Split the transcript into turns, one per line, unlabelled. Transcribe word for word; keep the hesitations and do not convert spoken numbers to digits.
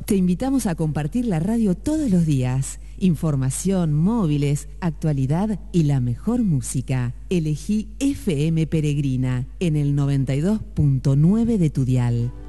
Te invitamos a compartir la radio todos los días. Información, móviles, actualidad y la mejor música. Elegí F M Peregrina en el noventa y dos punto nueve de tu dial.